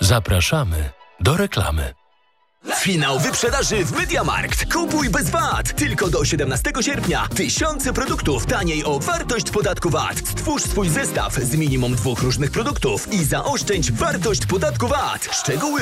Zapraszamy do reklamy. Finał wyprzedaży w MediaMarkt. Kupuj bez VAT. Tylko do 17 sierpnia. Tysiące produktów taniej o wartość podatku VAT. Stwórz swój zestaw z minimum 2 różnych produktów i zaoszczędź wartość podatku VAT. Szczegóły